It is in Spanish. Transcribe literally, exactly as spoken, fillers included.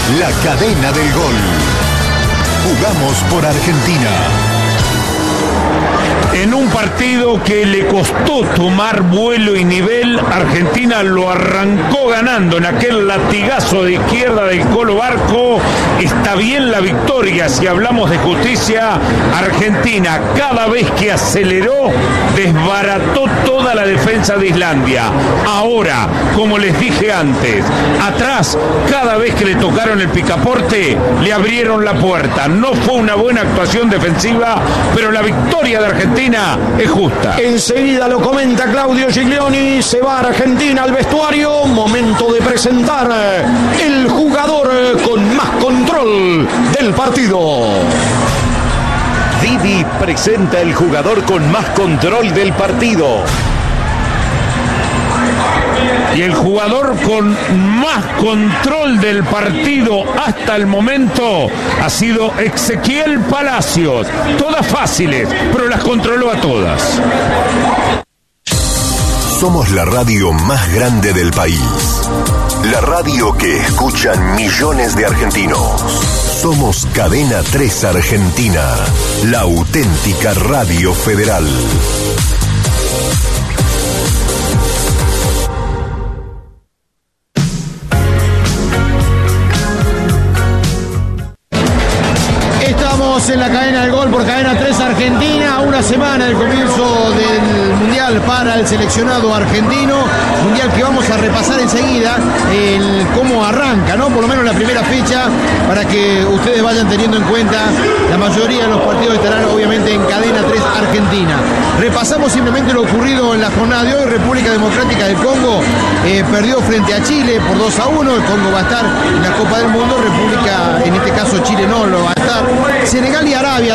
La cadena del gol. Jugamos por Argentina. En un partido que le costó tomar vuelo y nivel, Argentina lo arrancó ganando en aquel latigazo de izquierda del Colo Barco. Está bien la victoria. Si hablamos de justicia, Argentina cada vez que aceleró desbarató toda la defensa de Islandia. Ahora, como les dije antes, atrás cada vez que le tocaron el picaporte le abrieron la puerta. No fue una buena actuación defensiva, pero la victoria de Argentina es justa. Enseguida lo comenta Claudio Giglioni. Se va Argentina al vestuario. Momento de presentar el jugador con más control del partido. Didi presenta el jugador con más control del partido. Y el jugador con más control del partido hasta el momento ha sido Ezequiel Palacios. Todas fáciles, pero las controló a todas. Somos la radio más grande del país. La radio que escuchan millones de argentinos. Somos Cadena tres Argentina, la auténtica radio federal. En la cadena del gol por Cadena tres Argentina, a una semana del comienzo del Mundial para el seleccionado argentino, Mundial que vamos a repasar enseguida el cómo arranca, ¿no? Por lo menos la primera fecha, para que ustedes vayan teniendo en cuenta. La mayoría de los partidos estarán obviamente en Cadena tres Argentina. Repasamos simplemente lo ocurrido en la jornada de hoy. República Democrática del Congo eh, perdió frente a Chile por dos a uno. El Congo va a estar en la Copa del Mundo, República, en este caso Chile no lo va a estar. Senegal y Arabia